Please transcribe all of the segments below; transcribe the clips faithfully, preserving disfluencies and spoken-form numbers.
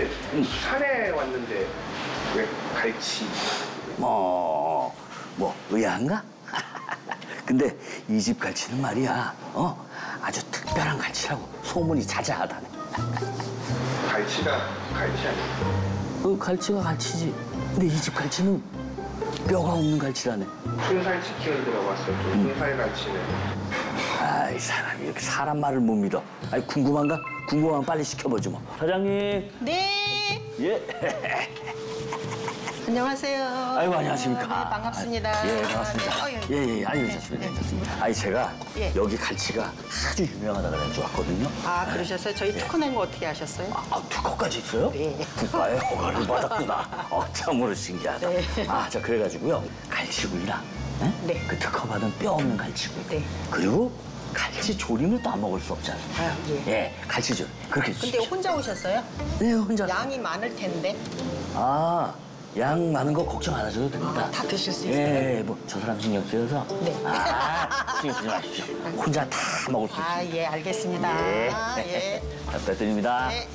근데 응. 산에 왔는데 왜 갈치? 뭐, 뭐 의아한가? 근데 이 집 갈치는 말이야, 어? 아주 특별한 갈치라고 소문이 자자하다네. 갈치가 갈치 아니야? 그 갈치가 갈치지. 근데 이 집 갈치는 뼈가 없는 갈치라네. 순살 치킨을 들어봤어. 좀 순살 갈치는. 아이, 사람이 이렇게 사람 말을 못 믿어. 아이, 궁금한가? 궁금하면 빨리 시켜보지 뭐. 사장님. 네. 예. 안녕하세요. 아이고, 안녕하십니까. 네, 반갑습니다. 아, 예, 반갑습니다. 네, 어, 예. 예, 예, 아유, 네, 좋습니다. 네. 좋습니다. 아니, 제가 예. 여기 갈치가 아주 유명하다 그래가지고 왔거든요. 아, 그러셨어요? 저희 특허 낸 거 어떻게 하셨어요? 아, 특허까지 있어요? 네. 국가의 허가를 받았구나. 어, 참으로 신기하다. 네. 아, 자, 그래가지고요. 갈치구이랑, 에? 네. 그 특허받은 뼈 없는 갈치구이. 네. 그리고 갈치 조림을 또 안 먹을 수 없잖아요. 아, 예. 예, 갈치 조림. 그렇게 근데 해주십시오. 혼자 오셨어요? 네, 혼자. 양이 많을 텐데. 아, 양 많은 거 걱정 안 하셔도 됩니다. 아, 다 드실 수 있어요? 예, 뭐, 저 사람 신경 쓰여서. 네. 아, 신경 쓰지 마십시오. 혼자 다 먹을 수 아, 있습니다. 예, 알겠습니다. 예. 아, 예. 잘 부탁드립니다. 네.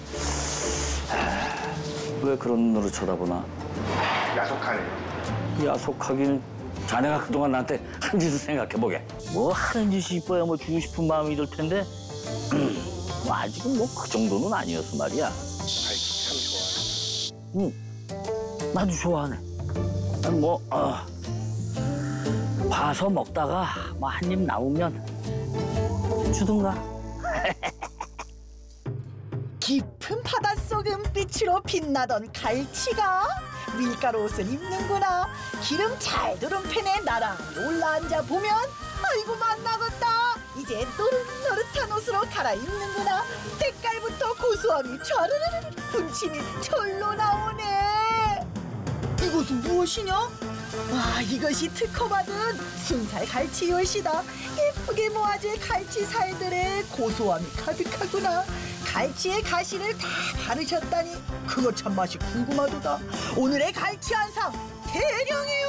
왜 그런 눈으로 쳐다보나? 야속하네요. 야속하긴 자네가 그동안 나한테 한 짓을 생각해보게. 뭐 하는 짓이 이뻐야 뭐 주고 싶은 마음이 들 텐데 음, 뭐 아직은 뭐 그 정도는 아니었어 말이야. 갈치 참 좋아해요. 응, 나도 좋아하네. 아니, 뭐 어, 봐서 먹다가 뭐 한 입 남으면 주든가. 깊은 바닷속 은빛으로 빛나던 갈치가 밀가루 옷을 입는구나. 기름 잘 두른 팬에 나랑 올라앉아 보면 아이고 만나겠다. 이제 노릇노릇한 옷으로 갈아입는구나. 때깔부터 고소함이 좌르르르 군침이 절로 나오네. 이것은 무엇이냐? 와, 이것이 특허받은 순살 갈치 엿이다. 예쁘게 모아질 갈치 살들의 고소함이 가득하구나. 갈치의 가시를 다 바르셨다니 그거 참 맛이 궁금하도다. 오늘의 갈치 한상 대령이요.